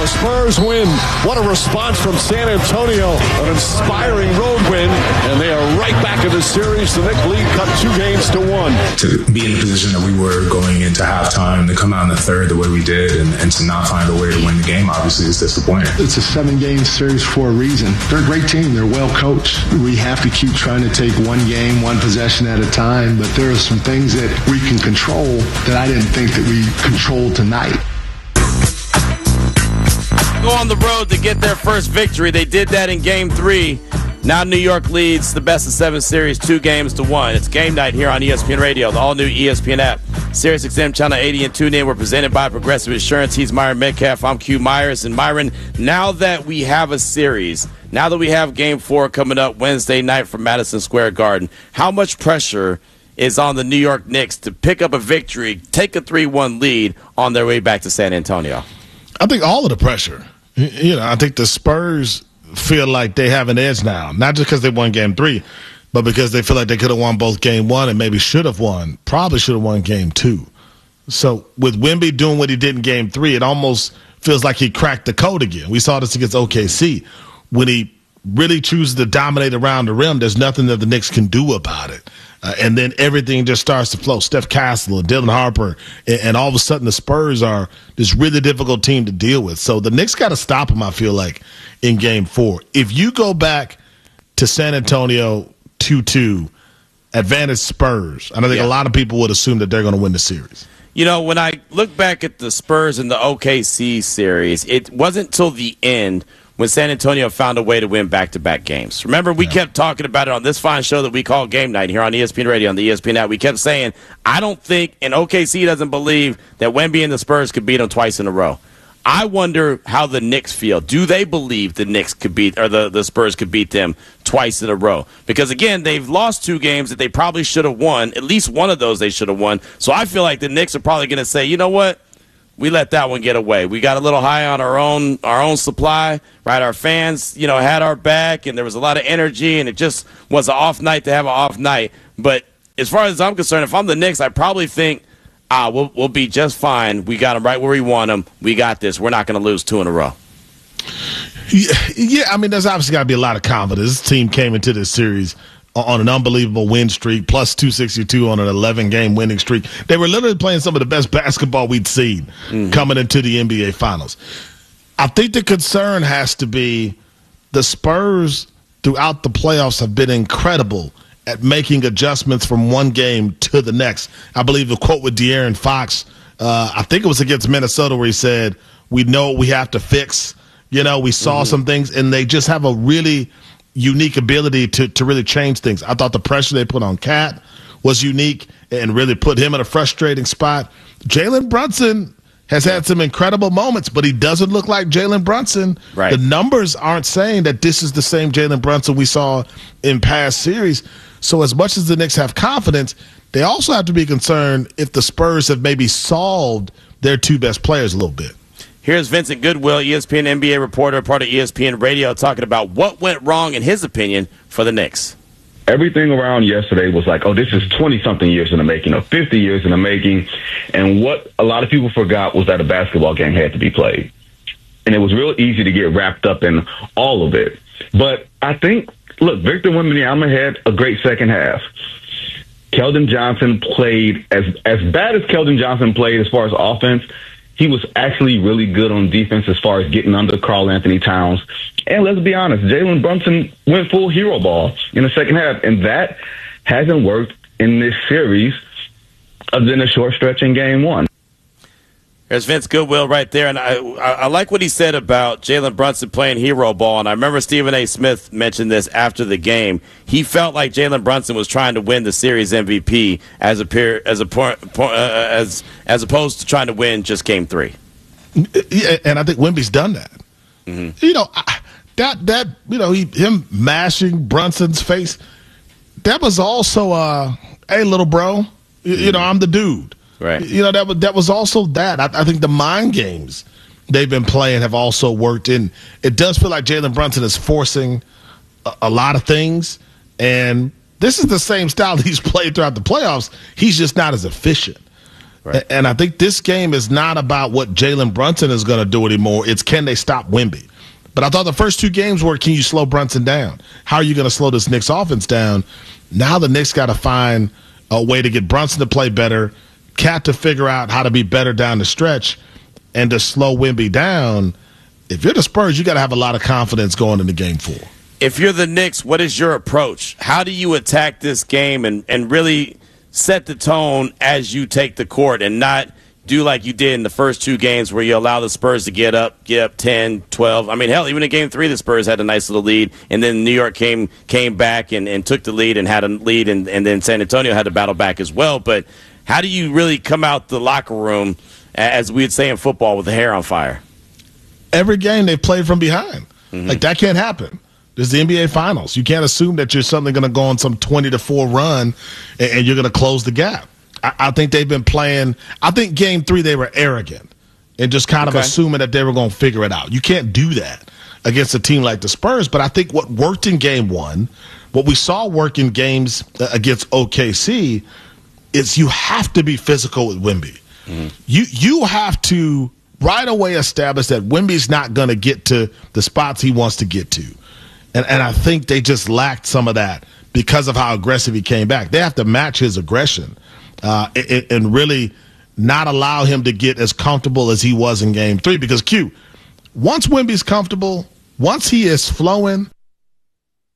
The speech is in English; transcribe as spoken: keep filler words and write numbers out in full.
The Spurs win. What a response from San Antonio. An inspiring road win, and they are right back in the series. The Knicks lead cut two games to one. To be in the position that we were going into halftime, to come out in the third the way we did, and, and to not find a way to win the game, obviously, is disappointing. It's a seven-game series for a reason. They're a great team. They're well coached. We have to keep trying to take one game, one possession at a time, but there are some things that we can control that I didn't think that we controlled tonight. Go on the road to get their first victory. They did that in game three. Now New York leads the best of seven series two games to one. It's game night here on E S P N Radio, the all-new E S P N app. Sirius X M Channel eighty and tune in. We're presented by Progressive Insurance. He's Myron Metcalf. I'm Q Myers. And Myron, now that we have a series, now that we have game four coming up Wednesday night from Madison Square Garden, how much pressure is on the New York Knicks to pick up a victory, take a three one lead on their way back to San Antonio? I think all of the pressure. You know, I think the Spurs feel like they have an edge now, not just because they won game three, but because they feel like they could have won both game one and maybe should have won, probably should have won game two. So with Wemby doing what he did in game three, it almost feels like he cracked the code again. We saw this against O K C. When he really chooses to dominate around the rim, there's nothing that the Knicks can do about it. Uh, and then everything just starts to flow. Steph Castle, Dylan Harper, and, and all of a sudden the Spurs are this really difficult team to deal with. So the Knicks got to stop them, I feel like, in game four. If you go back to San Antonio two two, advantage Spurs, and I think yeah. a lot of people would assume that they're going to win the series. You know, when I look back at the Spurs in the O K C series, it wasn't till the end when San Antonio found a way to win back-to-back games. Remember, we yeah. kept talking about it on this fine show that we call Game Night here on E S P N Radio, on the E S P N app. We kept saying, I don't think, and O K C doesn't believe, that Wemby and the Spurs could beat them twice in a row. I wonder how the Knicks feel. Do they believe the Knicks could beat, or the, the Spurs could beat them twice in a row? Because, again, they've lost two games that they probably should have won. At least one of those they should have won. So I feel like the Knicks are probably going to say, you know what? We let that one get away. We got a little high on our own our own supply, right? Our fans, you know, had our back, and there was a lot of energy, and it just was an off night to have an off night. But as far as I'm concerned, if I'm the Knicks, I probably think, ah, we'll, we'll be just fine. We got them right where we want them. We got this. We're not going to lose two in a row. Yeah, yeah, I mean, there's obviously got to be a lot of confidence. This team came into this series on an unbelievable win streak, plus two sixty-two on an eleven-game winning streak. They were literally playing some of the best basketball we'd seen mm-hmm. coming into the N B A Finals. I think the concern has to be the Spurs throughout the playoffs have been incredible at making adjustments from one game to the next. I believe the quote with De'Aaron Fox, uh, I think it was against Minnesota, where he said, we know what we have to fix. You know, we saw mm-hmm. some things, and they just have a really – unique ability to, to really change things. I thought the pressure they put on Cat was unique and really put him in a frustrating spot. Jalen Brunson has had some incredible moments, but he doesn't look like Jalen Brunson. Right. The numbers aren't saying that this is the same Jalen Brunson we saw in past series. So as much as the Knicks have confidence, they also have to be concerned if the Spurs have maybe solved their two best players a little bit. Here's Vincent Goodwill, E S P N N B A reporter, part of E S P N Radio, talking about what went wrong, in his opinion, for the Knicks. Everything around yesterday was like, oh, this is twenty-something years in the making, or fifty years in the making. And what a lot of people forgot was that a basketball game had to be played. And it was real easy to get wrapped up in all of it. But I think, look, Victor Wembanyama had a great second half. Keldon Johnson played, as as bad as Keldon Johnson played as far as offense, he was actually really good on defense as far as getting under Karl Anthony Towns. And let's be honest, Jalen Brunson went full hero ball in the second half, and that hasn't worked in this series other than a short stretch in game one. There's Vince Goodwill right there, and I, I, I like what he said about Jalen Brunson playing hero ball, and I remember Stephen A. Smith mentioned this after the game. He felt like Jalen Brunson was trying to win the series M V P as a peer, as a uh, as as opposed to trying to win just game three. Yeah, and I think Wemby's done that. Mm-hmm. You know, that that you know he, him mashing Brunson's face. That was also, uh, hey, little bro, you, mm-hmm. you know, I'm the dude. Right. You know, that was, that was also that. I, I think the mind games they've been playing have also worked in. It does feel like Jalen Brunson is forcing a, a lot of things, and this is the same style he's played throughout the playoffs. He's just not as efficient. Right. And I think this game is not about what Jalen Brunson is going to do anymore. It's can they stop Wemby? But I thought the first two games were, can you slow Brunson down? How are you going to slow this Knicks offense down? Now the Knicks got to find a way to get Brunson to play better, Cat to figure out how to be better down the stretch, and to slow Wemby down. If you're the Spurs, you got to have a lot of confidence going into game four. If you're the Knicks, what is your approach? How do you attack this game and, and really set the tone as you take the court and not do like you did in the first two games where you allow the Spurs to get up, get up ten, twelve. I mean, hell, even in game three, the Spurs had a nice little lead, and then New York came came back and, and took the lead and had a lead, and, and then San Antonio had to battle back as well. But how do you really come out the locker room, as we'd say in football, with the hair on fire? Every game they played from behind. Mm-hmm. Like, that can't happen. This is the N B A Finals. You can't assume that you're suddenly going to go on some twenty to four run and, and you're going to close the gap. I, I think they've been playing – I think game three they were arrogant and just kind okay. of assuming that they were going to figure it out. You can't do that against a team like the Spurs. But I think what worked in game one, what we saw work in games against O K C, is you have to be physical with Wemby. Mm-hmm. You You have to right away establish that Wemby's not going to get to the spots he wants to get to. And, and I think they just lacked some of that because of how aggressive he came back. They have to match his aggression uh, and, and really not allow him to get as comfortable as he was in game three. Because, Q, once Wemby's comfortable, once he is flowing,